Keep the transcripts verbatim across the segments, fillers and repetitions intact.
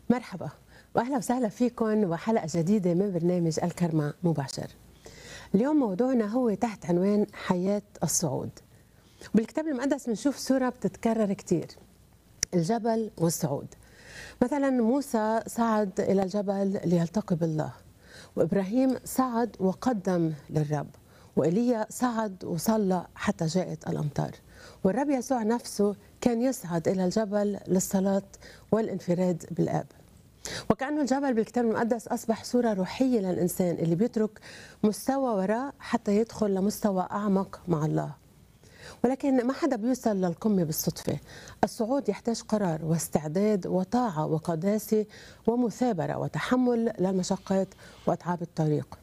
مرحبا واهلا وسهلا فيكم وحلقه جديده من برنامج الكرمة مباشر. اليوم موضوعنا هو تحت عنوان حياه الصعود. بالكتاب المقدس بنشوف صوره بتتكرر كثير، الجبل والصعود. مثلا موسى صعد الى الجبل ليلتقي بالله، وابراهيم صعد وقدم للرب، وإيليا صعد وصلى حتى جاءت الأمطار، والرب يسوع نفسه كان يصعد إلى الجبل للصلاة والانفراد بالآب. وكأنه الجبل بالكتاب المقدس أصبح صورة روحية للإنسان اللي بيترك مستوى وراء حتى يدخل لمستوى أعمق مع الله. ولكن ما حدا بيوصل للقمة بالصدفة، الصعود يحتاج قرار واستعداد وطاعة وقداسة ومثابرة وتحمل للمشقات وأتعاب الطريق.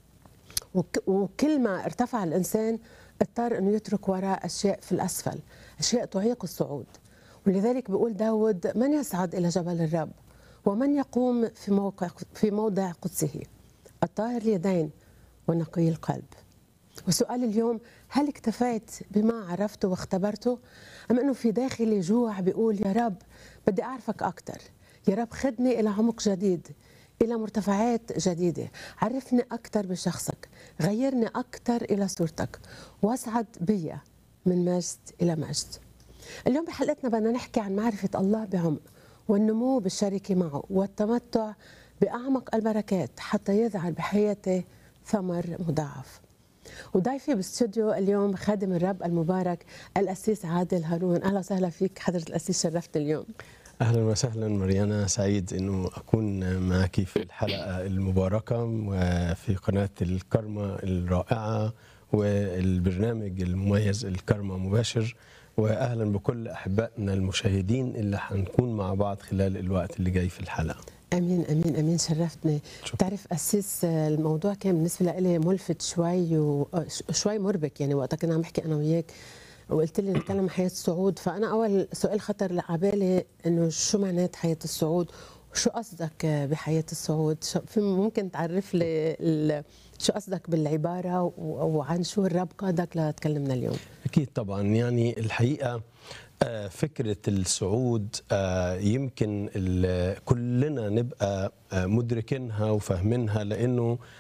وكل ما ارتفع الإنسان اضطر أنه يترك وراء أشياء في الأسفل، أشياء تعيق الصعود. ولذلك بيقول داود: من يصعد إلى جبل الرب ومن يقوم في موقع في موضع قدسه، الطاهر اليدين ونقي القلب. وسؤال اليوم: هل اكتفيت بما عرفته واختبرته، أم أنه في داخلي جوع بيقول يا رب بدي أعرفك أكثر، يا رب خدني إلى عمق جديد، إلى مرتفعات جديدة، عرفني أكثر بشخصك، غيرني أكثر إلى صورتك، واصعد بي من مجد إلى مجد. اليوم بحلقتنا بدنا نحكي عن معرفة الله بعمق، والنمو بالشركة معه، والتمتع بأعمق البركات حتى يظهر بحياتي ثمر مضاعف. وضيفي باستوديو اليوم خادم الرب المبارك القسيس عادل هارون. أهلا وسهلا فيك حضرة القسيس، شرفت اليوم. أهلا وسهلا مريانا، سعيد أنه أكون معك في الحلقة المباركة وفي قناة الكرمة الرائعة والبرنامج المميز الكرمة مباشر. وأهلا بكل أحبائنا المشاهدين اللي هنكون مع بعض خلال الوقت اللي جاي في الحلقة. امين امين امين، شرفتني. بتعرف قسيس، الموضوع كان بالنسبه لي ملفت شوي وشوي مربك، يعني وقتها كنا عم نحكي انا وياك وقلت لي نتكلم عن حياه الصعود، فانا اول سؤال خطر على بالي انه شو معنات حياه الصعود، وشو قصدك بحياه الصعود؟ في ممكن تعرف لي شو قصدك بالعباره وعن شو الرب قادك لتكلمنا اليوم؟ أكيد طبعا، يعني الحقيقة فكرة الصعود يمكن كلنا نبقى مدركينها وفاهمينها، لأنه